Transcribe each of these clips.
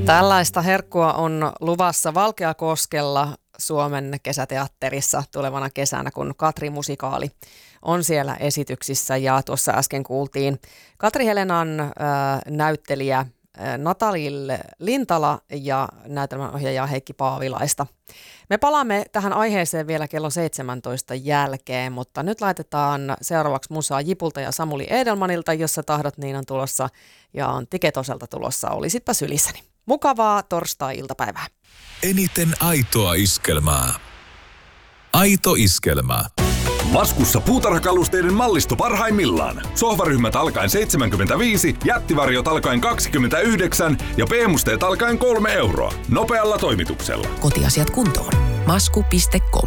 Tällaista herkkua on luvassa Valkeakoskella Suomen kesäteatterissa tulevana kesänä, kun Katri-musikaali on siellä esityksissä. Ja tuossa äsken kuultiin Katri Helenan näyttelijä Natalil Lintala ja näytelmänohjaaja Heikki Paavilaista. Me palaamme tähän aiheeseen vielä kello 17 jälkeen, mutta nyt laitetaan seuraavaksi musaa Jipulta ja Samuli Edelmanilta, jossa tahdot niin on tulossa ja Antti Ketoselta tulossa. Olisitpa sylissäni. Mukavaa torstai-iltapäivää. Eniten aitoa iskelmää. Aito iskelmä. Laskussa puutarhakalusteiden mallisto parhaimmillaan. Sohvaryhmät alkaen 75, jättivarjot alkaen 29 ja p-musteet alkaen 3 euroa. Nopealla toimituksella. Kotiasiat kuntoon. Masku.com.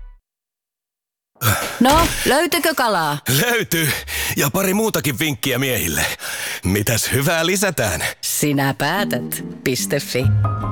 No, löytyykö kalaa? Löytyy. Ja pari muutakin vinkkiä miehille. Mitäs hyvää lisätään? Sinä päätät. .fi.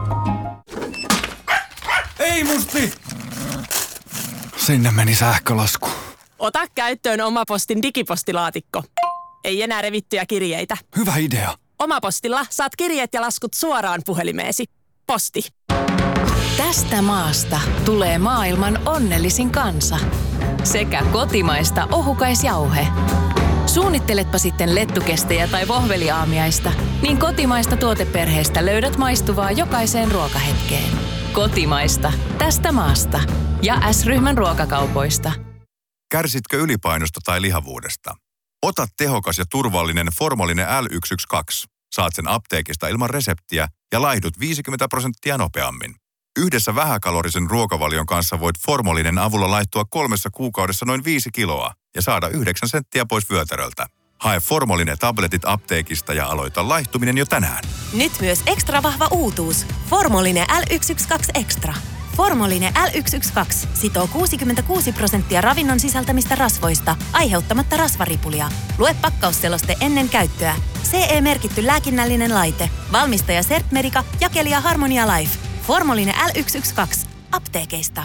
Ei musti! Sinne meni sähkölasku. Ota käyttöön Omapostin digipostilaatikko. Ei enää revittyjä kirjeitä. Hyvä idea. Omapostilla saat kirjeet ja laskut suoraan puhelimeesi. Posti. Tästä maasta tulee maailman onnellisin kansa. Sekä kotimaista ohukaisjauhe. Suunnitteletpa sitten lettukestejä tai vohveliaamiaista, niin kotimaista tuoteperheestä löydät maistuvaa jokaiseen ruokahetkeen. Kotimaista. Tästä maasta. Ja S-ryhmän ruokakaupoista. Kärsitkö ylipainosta tai lihavuudesta? Ota tehokas ja turvallinen Formoline L112. Saat sen apteekista ilman reseptiä ja laihdut 50% nopeammin. Yhdessä vähäkalorisen ruokavalion kanssa voit Formolinen avulla laihtua 3 kuukaudessa noin 5 kiloa ja saada 9 senttiä pois vyötäröltä. Hae Formoline-tabletit apteekista ja aloita laihtuminen jo tänään. Nyt myös ekstra vahva uutuus. Formoline L112 Extra. Formoline L112 sitoo 66% ravinnon sisältämistä rasvoista, aiheuttamatta rasvaripulia. Lue pakkausseloste ennen käyttöä. CE-merkitty lääkinnällinen laite. Valmistaja Sertmerica, jakelija Harmonia Life. Formoline L112. Apteekeista.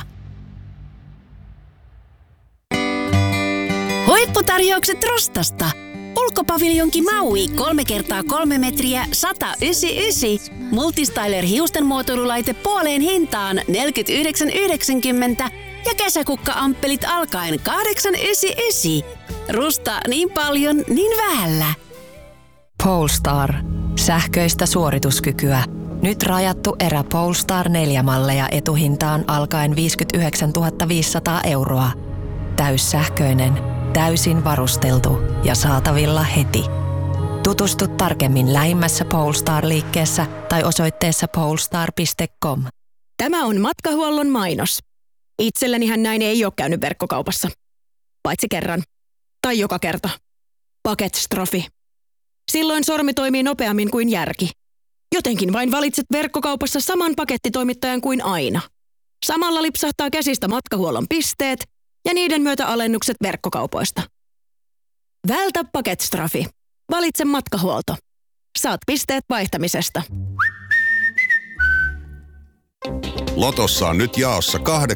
Huipputarjoukset Rustasta. Ulkopaviljonki Maui 3x3 metriä 199. Multistyler hiustenmuotoilulaite puoleen hintaan 49,90 ja kesäkukka-amppelit alkaen 899. Rusta niin paljon, niin vähällä. Polestar. Sähköistä suorituskykyä. Nyt rajattu erä Polestar 4-malleja etuhintaan alkaen 59 500 euroa. Täyssähköinen, täysin varusteltu ja saatavilla heti. Tutustu tarkemmin lähimmässä Polestar-liikkeessä tai osoitteessa polestar.com. Tämä on Matkahuollon mainos. Itsellänihän näin ei ole käynyt verkkokaupassa. Paitsi kerran. Tai joka kerta. Paketstrofi. Silloin sormi toimii nopeammin kuin järki. Jotenkin vain valitset verkkokaupassa saman pakettitoimittajan kuin aina. Samalla lipsahtaa käsistä Matkahuollon pisteet ja niiden myötä alennukset verkkokaupoista. Vältä paketstrafi. Valitse Matkahuolto. Saat pisteet vaihtamisesta. Lotossa on nyt jaossa